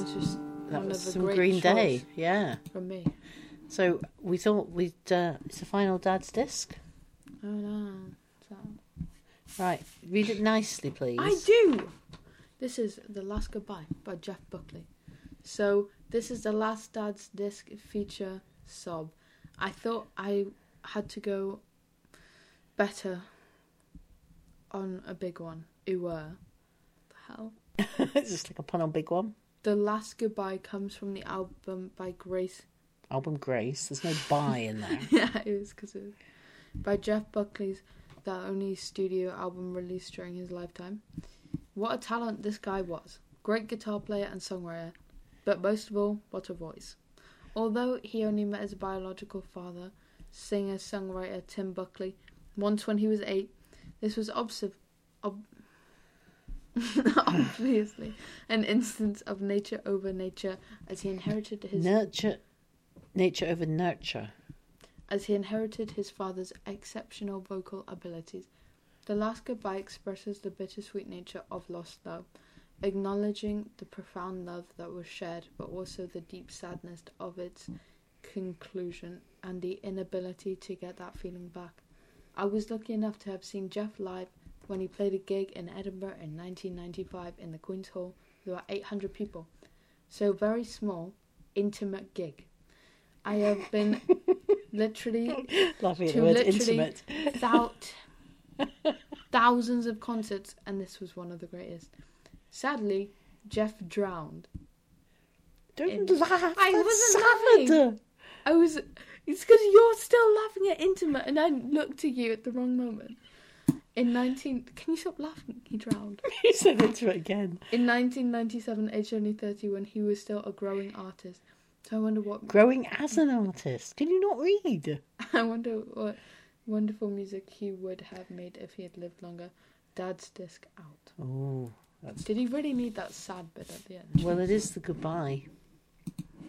It's just That one was of the some great Green choice Day, yeah. from me. So we thought it's the final Dad's disc. Oh no. Right, read it nicely, please. I do! This is The Last Goodbye by Jeff Buckley. So, this is the last Dad's disc feature sob. I thought I had to go better on a big one. The hell? It's just like a pun on big one. The Last Goodbye comes from the album by Grace. Album Grace. There's no by in there. Yeah, it was because it was by Jeff Buckley's the only studio album released during his lifetime. What a talent this guy was. Great guitar player and songwriter, but most of all, what a voice. Although he only met his biological father, singer-songwriter Tim Buckley, once when he was 8, this was obviously an instance of nature over nature as he inherited his... Nature over nurture. As he inherited his father's exceptional vocal abilities. The Last Goodbye expresses the bittersweet nature of lost love, acknowledging the profound love that was shared, but also the deep sadness of its conclusion and the inability to get that feeling back. I was lucky enough to have seen Jeff live when he played a gig in Edinburgh in 1995 in the Queen's Hall. There were 800 people. So very small, intimate gig. I have been literally Lovely the word intimate. Thousands of concerts, and this was one of the greatest. Sadly, Jeff drowned. Don't laugh. I wasn't laughing. It's because you're still laughing at intimate, and I looked at you at the wrong moment. Can you stop laughing? He drowned. You said intimate again. In 1997, aged only 30, when he was still a growing artist. So I wonder what... Growing as an artist? Can you not read? I wonder what wonderful music he would have made if he had lived longer. Dad's disc out. Oh, Did he really need that sad bit at the end? Well, it is the goodbye.